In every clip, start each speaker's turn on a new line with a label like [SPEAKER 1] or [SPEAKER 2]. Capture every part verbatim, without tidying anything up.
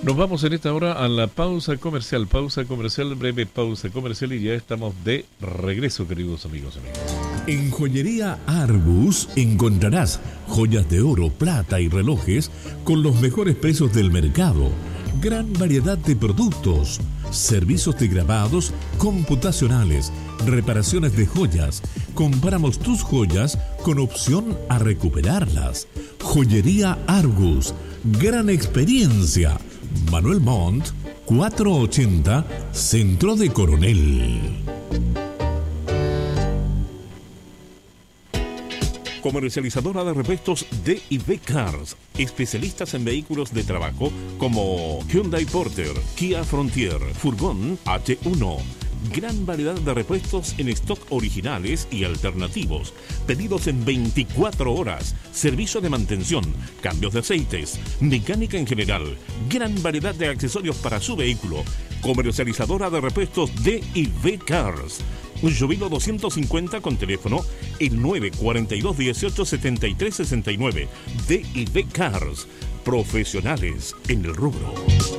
[SPEAKER 1] Nos vamos en esta hora a la pausa comercial, pausa comercial, breve pausa comercial y ya estamos de regreso, queridos amigos y amigas.
[SPEAKER 2] En Joyería Argus encontrarás joyas de oro, plata y relojes con los mejores precios del mercado. Gran variedad de productos, servicios de grabados computacionales, reparaciones de joyas. Compramos tus joyas con opción a recuperarlas. Joyería Argus, gran experiencia. Manuel Montt, cuatrocientos ochenta, Centro de Coronel.
[SPEAKER 3] Comercializadora de repuestos D y B Cars, especialistas en vehículos de trabajo como Hyundai Porter, Kia Frontier, Furgón H uno. Gran variedad de repuestos en stock originales y alternativos. Pedidos en veinticuatro horas. Servicio de mantención, cambios de aceites, mecánica en general. Gran variedad de accesorios para su vehículo. Comercializadora de repuestos D y B Cars. Jovilo doscientos cincuenta con teléfono el nueve cuatro dos dieciocho setenta y tres sesenta y nueve. D y B Cars. Profesionales en el rubro.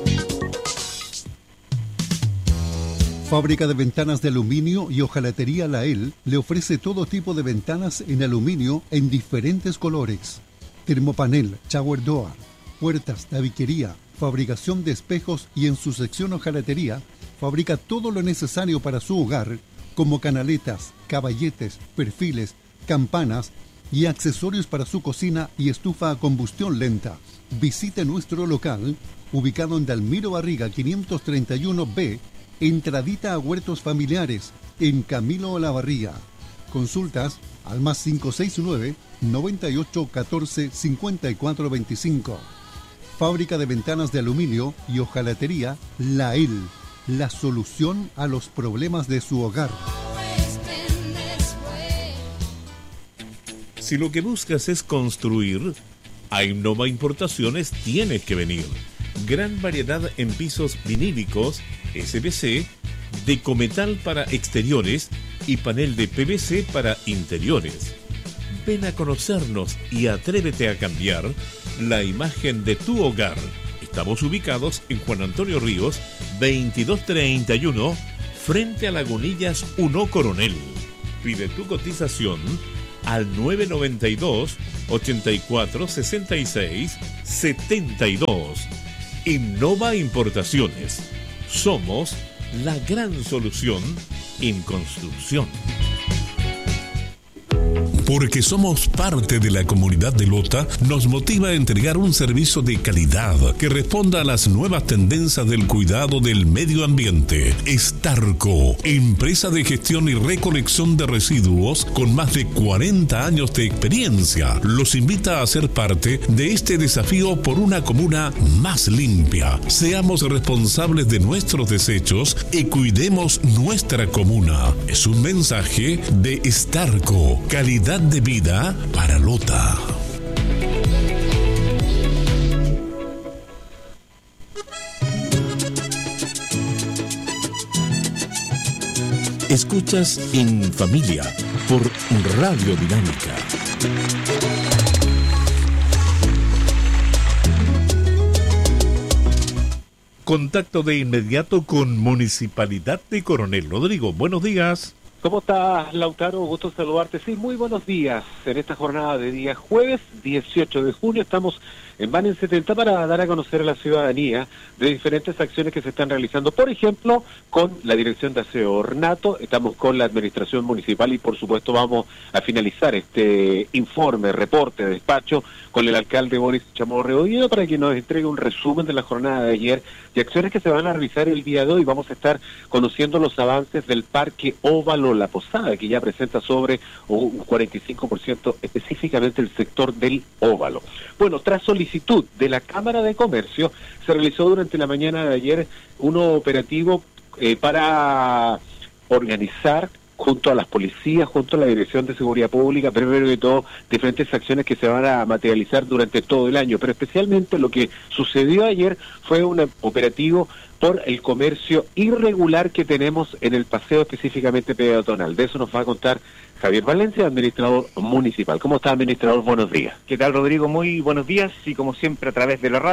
[SPEAKER 4] Fábrica de Ventanas de Aluminio y Hojalatería Lael le ofrece todo tipo de ventanas en aluminio en diferentes colores. Termopanel, shower door, puertas, tabiquería, fabricación de espejos y en su sección hojalatería fabrica todo lo necesario para su hogar como canaletas, caballetes, perfiles, campanas y accesorios para su cocina y estufa a combustión lenta. Visite nuestro local ubicado en Dalmiro Barriga quinientos treinta y uno B, entradita a Huertos Familiares, en Camilo Olavarría. Consultas al más cinco seis nueve, noventa y ocho, catorce, cincuenta y cuatro veinticinco. Fábrica de Ventanas de Aluminio y Hojalatería Lael, la solución a los problemas de su hogar.
[SPEAKER 3] Si lo que buscas es construir, a Innova Importaciones tienes que venir. Gran variedad en pisos vinílicos, S V C, de cometal para exteriores y panel de P V C para interiores. Ven a conocernos y atrévete a cambiar la imagen de tu hogar. Estamos ubicados en Juan Antonio Ríos, veintidós treinta y uno, frente a Lagunillas uno Coronel. Pide tu cotización al nueve noventa y dos, ochenta y cuatro, sesenta y seis, setenta y dos. Innova Importaciones. Somos la gran solución en construcción.
[SPEAKER 2] Porque somos parte de la comunidad de Lota, nos motiva a entregar un servicio de calidad que responda a las nuevas tendencias del cuidado del medio ambiente. Starco, empresa de gestión y recolección de residuos con más de cuarenta años de experiencia, los invita a ser parte de este desafío por una comuna más limpia. Seamos responsables de nuestros desechos y cuidemos nuestra comuna. Es un mensaje de Starco, calidad de vida para Lota.
[SPEAKER 3] Escuchas En Familia por Radio Dinámica. Contacto de inmediato con Municipalidad de Coronel. Rodrigo, buenos días.
[SPEAKER 5] ¿Cómo estás, Lautaro? Gusto saludarte. Sí, muy buenos días. En esta jornada de día jueves, dieciocho de junio, estamos en Van en setenta para dar a conocer a la ciudadanía de diferentes acciones que se están realizando. Por ejemplo, con la Dirección de Aseo Ornato, estamos con la Administración Municipal y, por supuesto, vamos a finalizar este informe, reporte, despacho con el alcalde Boris Chamorro Oviedo para que nos entregue un resumen de la jornada de ayer y acciones que se van a realizar el día de hoy. Vamos a estar conociendo los avances del Parque Óvalo La Posada, que ya presenta sobre un cuarenta y cinco por ciento específicamente el sector del Óvalo. Bueno, tras solicitud de la Cámara de Comercio, se realizó durante la mañana de ayer un operativo eh, para organizar junto a las policías, junto a la Dirección de Seguridad Pública, primero de todo, diferentes acciones que se van a materializar durante todo el año, pero especialmente lo que sucedió ayer fue un operativo por el comercio irregular que tenemos en el paseo específicamente peatonal. De eso nos va a contar Javier Valencia, administrador municipal. ¿Cómo está, administrador? Buenos días.
[SPEAKER 6] ¿Qué tal, Rodrigo? Muy buenos días y como siempre a través de la radio,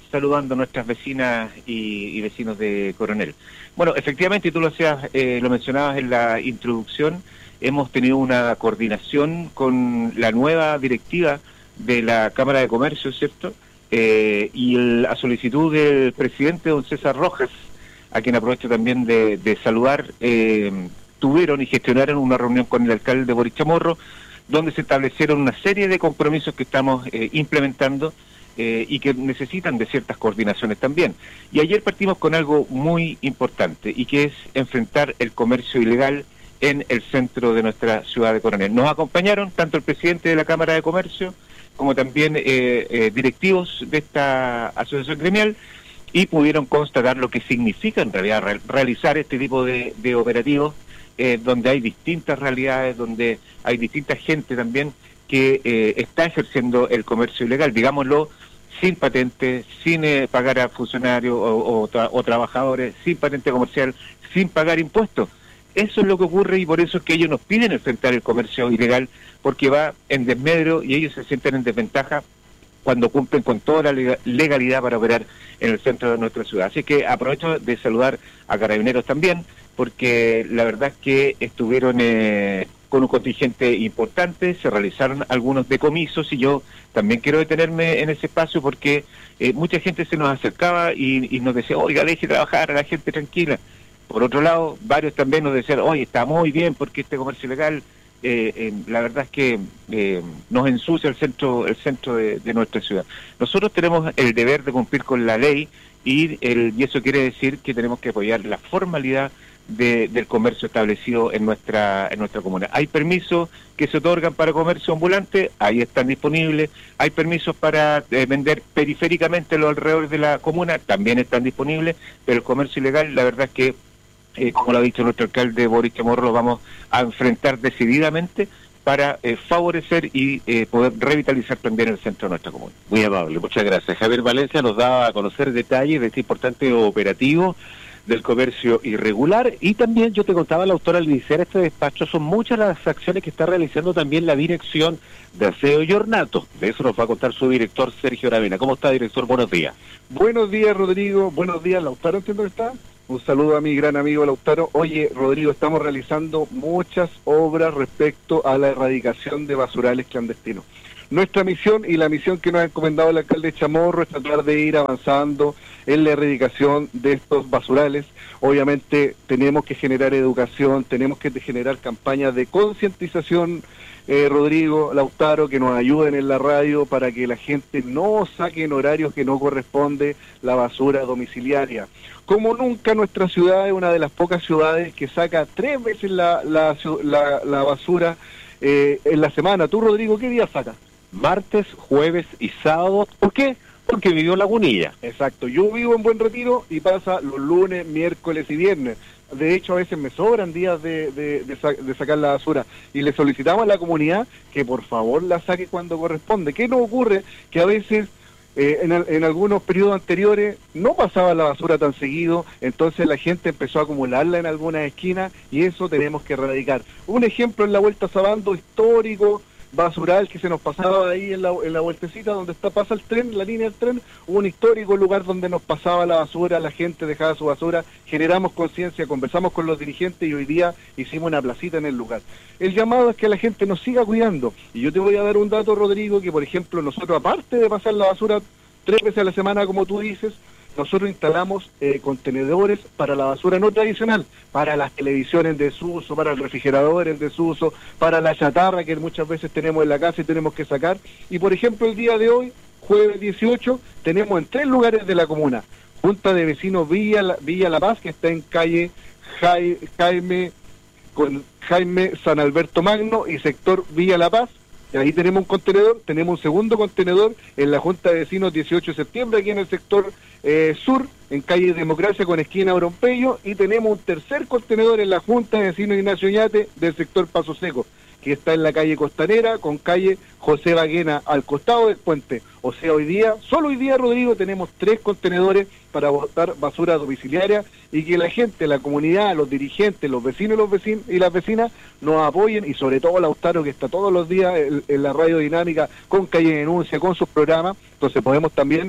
[SPEAKER 6] saludando a nuestras vecinas y, y vecinos de Coronel. Bueno, efectivamente, tú lo hacías, eh, lo mencionabas en la introducción, hemos tenido una coordinación con la nueva directiva de la Cámara de Comercio, ¿cierto? Eh, y el, a solicitud del presidente, don César Rojas, a quien aprovecho también de, de saludar, eh, tuvieron y gestionaron una reunión con el alcalde Boris Chamorro, donde se establecieron una serie de compromisos que estamos eh, implementando eh, y que necesitan de ciertas coordinaciones también. Y ayer partimos con algo muy importante, y que es enfrentar el comercio ilegal en el centro de nuestra ciudad de Coronel. Nos acompañaron tanto el presidente de la Cámara de Comercio como también eh, eh, directivos de esta asociación gremial, y pudieron constatar lo que significa en realidad re realizar este tipo de, de operativos, eh, donde hay distintas realidades, donde hay distinta gente también que eh, está ejerciendo el comercio ilegal, digámoslo, sin patente, sin eh, pagar a funcionarios o, o, tra o trabajadores, sin patente comercial, sin pagar impuestos. Eso es lo que ocurre, y por eso es que ellos nos piden enfrentar el comercio ilegal, porque va en desmedro y ellos se sienten en desventaja cuando cumplen con toda la legalidad para operar en el centro de nuestra ciudad. Así que aprovecho de saludar a Carabineros también, porque la verdad es que estuvieron eh, con un contingente importante, se realizaron algunos decomisos, y yo también quiero detenerme en ese espacio porque eh, mucha gente se nos acercaba y, y nos decía, oiga, deje trabajar a la gente tranquila. Por otro lado, varios también nos decían, oye, está muy bien porque este comercio ilegal, eh, eh, la verdad es que eh, nos ensucia el centro el centro de, de nuestra ciudad. Nosotros tenemos el deber de cumplir con la ley, y, el, y eso quiere decir que tenemos que apoyar la formalidad de, del comercio establecido en nuestra en nuestra comuna. Hay permisos que se otorgan para comercio ambulante, ahí están disponibles. Hay permisos para eh, vender periféricamente los alrededores de la comuna, también están disponibles, pero el comercio ilegal, la verdad es que Eh, como lo ha dicho nuestro alcalde Boris Chamorro, lo vamos a enfrentar decididamente para eh, favorecer y eh, poder revitalizar también el centro de nuestra comuna.
[SPEAKER 5] Muy amable, muchas gracias. Javier Valencia nos da a conocer detalles de este importante operativo del comercio irregular, y también yo te contaba, la autora, al iniciar este despacho, son muchas las acciones que está realizando también la Dirección de Aseo y Ornato. De eso nos va a contar su director, Sergio Aravena. ¿Cómo está, director? Buenos días.
[SPEAKER 7] Buenos días, Rodrigo. Buenos días, Lautaro, entiendo que está. Un saludo a mi gran amigo Lautaro. Oye, Rodrigo, estamos realizando muchas obras respecto a la erradicación de basurales clandestinos. Nuestra misión y la misión que nos ha encomendado el alcalde Chamorro es tratar de ir avanzando en la erradicación de estos basurales. Obviamente tenemos que generar educación, tenemos que generar campañas de concientización, eh, Rodrigo, Lautaro, que nos ayuden en la radio para que la gente no saque en horarios que no corresponde la basura domiciliaria. Como nunca, nuestra ciudad es una de las pocas ciudades que saca tres veces la, la, la, la basura eh, en la semana. ¿Tú, Rodrigo, qué día sacas?
[SPEAKER 5] Martes, jueves y sábado. ¿Por qué? Porque vivió en Lagunilla.
[SPEAKER 7] Exacto. Yo vivo en Buen Retiro y pasa los lunes, miércoles y viernes. De hecho, a veces me sobran días de, de, de, sa de sacar la basura. Y le solicitamos a la comunidad que por favor la saque cuando corresponde. ¿Qué nos ocurre? Que a veces... Eh, en, en algunos periodos anteriores no pasaba la basura tan seguido, entonces la gente empezó a acumularla en algunas esquinas, y eso tenemos que erradicar. Un ejemplo en la Vuelta Sabando, histórico basural que se nos pasaba ahí en la, en la vueltecita donde está pasa el tren, la línea del tren, un histórico lugar donde nos pasaba la basura, la gente dejaba su basura, generamos conciencia, conversamos con los dirigentes y hoy día hicimos una placita en el lugar. El llamado es que la gente nos siga cuidando, y yo te voy a dar un dato, Rodrigo, que por ejemplo nosotros, aparte de pasar la basura tres veces a la semana, como tú dices, nosotros instalamos eh, contenedores para la basura no tradicional, para las televisiones en desuso, para el refrigerador en desuso, para la chatarra que muchas veces tenemos en la casa y tenemos que sacar. Y por ejemplo, el día de hoy, jueves dieciocho, tenemos en tres lugares de la comuna, Junta de Vecinos Villa La, Villa La Paz, que está en calle Jai, Jaime, con Jaime San Alberto Magno y sector Villa La Paz. Ahí tenemos un contenedor, tenemos un segundo contenedor en la Junta de Vecinos dieciocho de septiembre, aquí en el sector eh, sur, en calle Democracia con esquina Brompeyo, y tenemos un tercer contenedor en la Junta de Vecinos Ignacio Ñate del sector Paso Seco, que está en la calle Costanera con calle José Baguena al costado del puente. O sea, hoy día, solo hoy día, Rodrigo, tenemos tres contenedores para botar basura domiciliaria, y que la gente, la comunidad, los dirigentes, los vecinos y los vecinos y las vecinas nos apoyen, y sobre todo Lautaro, que está todos los días en, en la radio dinámica con Calle Denuncia, con sus programas. Entonces podemos también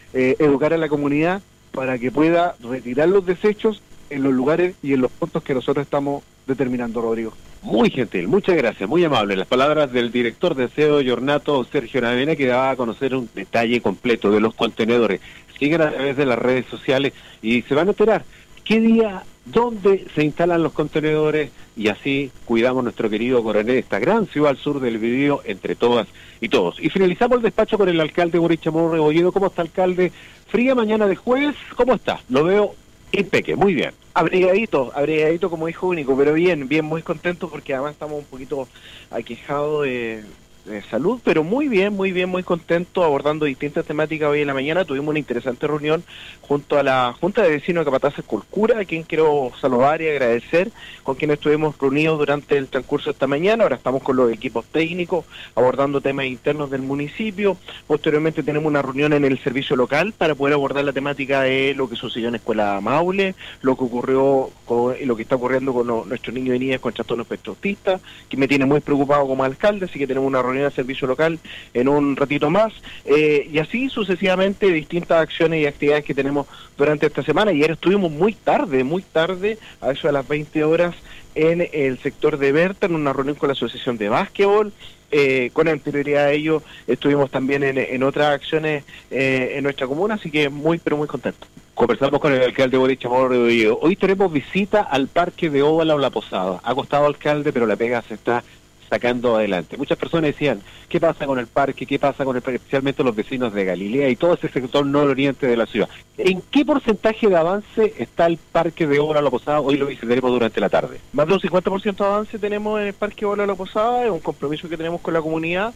[SPEAKER 7] eh, educar a la comunidad para que pueda retirar los desechos en los lugares y en los puntos que nosotros estamos determinando, Rodrigo.
[SPEAKER 5] Muy gentil, muchas gracias, muy amable. Las palabras del director de aseo y ornato, Sergio Navena, que daba a conocer un detalle completo de los contenedores. Sigan a través de las redes sociales y se van a enterar qué día, dónde se instalan los contenedores, y así cuidamos nuestro querido Coronel, esta gran ciudad al sur del Biobío, entre todas y todos. Y finalizamos el despacho con el alcalde Boris Chamorro Rebolledo. ¿Cómo está, alcalde? Fría mañana de jueves, ¿cómo está? Lo veo impeque, muy bien.
[SPEAKER 8] Abrigadito, abrigadito como hijo único, pero bien, bien, muy contento porque además estamos un poquito aquejados de, de salud, pero muy bien, muy bien, muy contento abordando distintas temáticas hoy en la mañana. Tuvimos una interesante reunión junto a la Junta de Vecinos de Capataces Colcura, a quien quiero saludar y agradecer, con quienes estuvimos reunidos durante el transcurso de esta mañana. Ahora estamos con los equipos técnicos abordando temas internos del municipio. Posteriormente tenemos una reunión en el servicio local para poder abordar la temática de lo que sucedió en Escuela Maule, lo que ocurrió con, y lo que está ocurriendo con los, nuestros niños y niñas con trastorno espectro autista, que me tiene muy preocupado como alcalde, así que tenemos una reunión de servicio local en un ratito más, eh, y así sucesivamente distintas acciones y actividades que tenemos durante esta semana. Y ayer estuvimos muy tarde, muy tarde, a eso de las veinte horas, en el sector de Berta, en una reunión con la Asociación de Básquetbol. Eh, con anterioridad a ello estuvimos también en, en otras acciones eh, en nuestra comuna, así que muy, pero muy contento.
[SPEAKER 5] Conversamos con el alcalde Boris Chamorro Rebolledo. Hoy tenemos visita al Parque de Óvala o La Posada. Ha costado, alcalde, pero la pega se está sacando adelante. Muchas personas decían, ¿qué pasa con el parque? ¿Qué pasa con el parque? Especialmente los vecinos de Galilea y todo ese sector nororiente de la ciudad. ¿En qué porcentaje de avance está el Parque de Óvala La Posada? Hoy lo visitaremos durante la tarde.
[SPEAKER 8] Más de un cincuenta por ciento de avance tenemos en el Parque Óvala La Posada, es un compromiso que tenemos con la comunidad.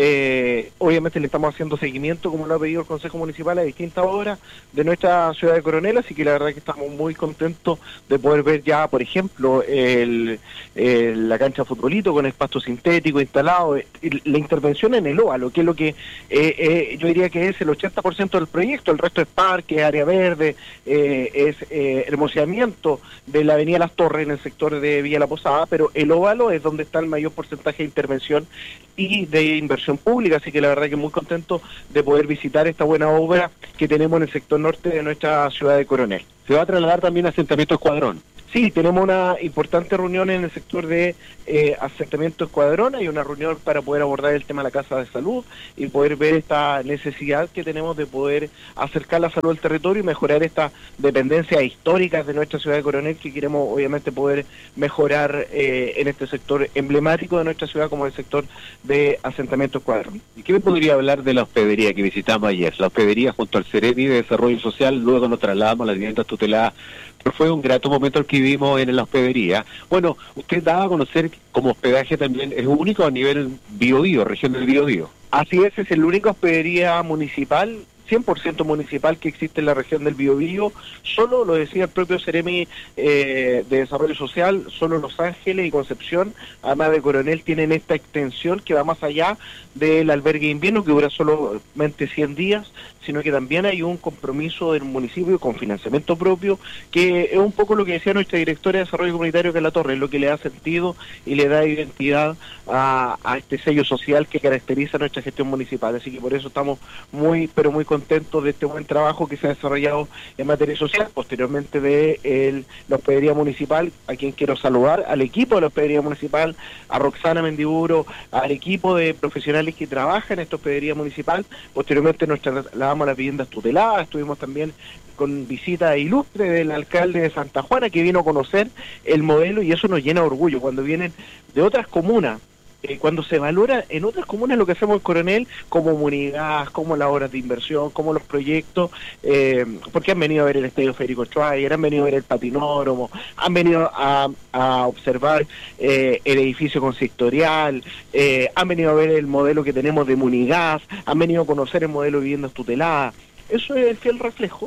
[SPEAKER 8] Eh, obviamente le estamos haciendo seguimiento, como lo ha pedido el Consejo Municipal, a distintas obras de nuestra ciudad de Coronel, así que la verdad que estamos muy contentos de poder ver ya, por ejemplo, el, el, la cancha de futbolito con el pasto sintético instalado, la intervención en el óvalo, que es lo que eh, eh, yo diría que es el ochenta por ciento del proyecto. El resto es parque, área verde, eh, es eh, hermoseamiento de la avenida Las Torres en el sector de Villa La Posada, pero el óvalo es donde está el mayor porcentaje de intervención y de inversión pública, así que la verdad que muy contento de poder visitar esta buena obra que tenemos en el sector norte de nuestra ciudad de Coronel.
[SPEAKER 5] ¿Se va a trasladar también a asentamiento Escuadrón?
[SPEAKER 8] Sí, tenemos una importante reunión en el sector de eh, asentamiento Escuadrón. Hay una reunión para poder abordar el tema de la Casa de Salud y poder ver esta necesidad que tenemos de poder acercar la salud al territorio y mejorar estas dependencias históricas de nuestra ciudad de Coronel, que queremos obviamente poder mejorar eh, en este sector emblemático de nuestra ciudad, como el sector de asentamiento Escuadrón.
[SPEAKER 5] ¿Y qué me podría hablar de la hospedería que visitamos ayer? La hospedería junto al Ceremi de Desarrollo Social, luego nos trasladamos a las viviendas tuteladas, pero fue un grato momento el que vivimos en la hospedería. Bueno, usted daba a conocer como hospedaje también, es único a nivel Biobío, región del Biobío.
[SPEAKER 8] Así es, es la única hospedería municipal, cien por ciento municipal, que existe en la región del Biobío. Solo, lo decía el propio Ceremi eh, de Desarrollo Social, solo Los Ángeles y Concepción, además de Coronel, tienen esta extensión que va más allá del albergue de invierno, que dura solamente cien días, sino que también hay un compromiso del municipio con financiamiento propio, que es un poco lo que decía nuestra directora de Desarrollo Comunitario, que es la Torre, es lo que le da sentido y le da identidad a, a este sello social que caracteriza nuestra gestión municipal. Así que por eso estamos muy, pero muy contentos de este buen trabajo que se ha desarrollado en materia social. Posteriormente de el, la hospedería municipal, a quien quiero saludar, al equipo de la hospedería municipal, a Roxana Mendiburo, al equipo de profesionales que trabajan en esta hospedería municipal. Posteriormente nos trasladamos a las viviendas tuteladas, estuvimos también con visita ilustre del alcalde de Santa Juana, que vino a conocer el modelo, y eso nos llena de orgullo cuando vienen de otras comunas. Eh, cuando se valora en otras comunas lo que hacemos en Coronel, como Munigas, como las obras de inversión, como los proyectos, eh, porque han venido a ver el Estadio Federico Schweiger, han venido a ver el patinódromo, han venido a, a observar eh, el edificio consistorial, eh, han venido a ver el modelo que tenemos de Munigas, han venido a conocer el modelo de viviendas tuteladas. Eso es el fiel reflejo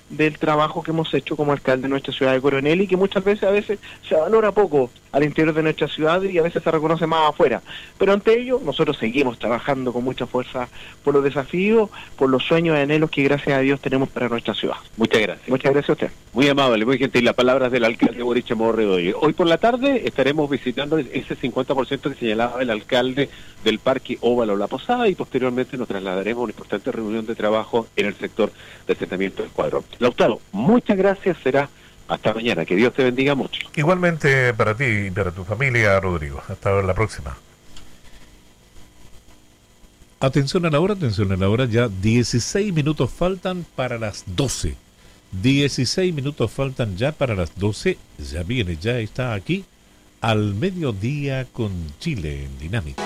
[SPEAKER 8] del trabajo que hemos hecho como alcalde de nuestra ciudad de Coronel y que muchas veces a veces se valora poco al interior de nuestra ciudad y a veces se reconoce más afuera. Pero ante ello, nosotros seguimos trabajando con mucha fuerza por los desafíos, por los sueños y anhelos que gracias a Dios tenemos para nuestra ciudad.
[SPEAKER 5] Muchas gracias.
[SPEAKER 8] Muchas gracias a usted.
[SPEAKER 5] Muy amable, muy gentil. Las palabras del alcalde Boric Chamorro. Hoy por la tarde estaremos visitando ese cincuenta por ciento que señalaba el alcalde del Parque Óvalo La Posada y posteriormente nos trasladaremos a una importante reunión de trabajo en el sector de asentamiento del Cuadro. Lautaro, muchas gracias. Será hasta mañana. Que Dios te bendiga mucho.
[SPEAKER 9] Igualmente para ti y para tu familia, Rodrigo. Hasta la próxima.
[SPEAKER 1] Atención a la hora, atención a la hora. Ya dieciséis minutos faltan para las doce. dieciséis minutos faltan ya para las doce. Ya viene, ya está aquí al mediodía con Chile en Dinámica.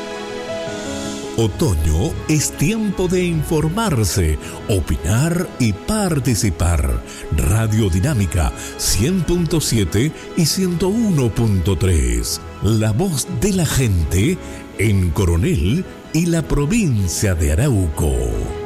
[SPEAKER 2] Otoño es tiempo de informarse, opinar y participar. Radio Dinámica cien punto siete y ciento uno punto tres. La voz de la gente en Coronel y la provincia de Arauco.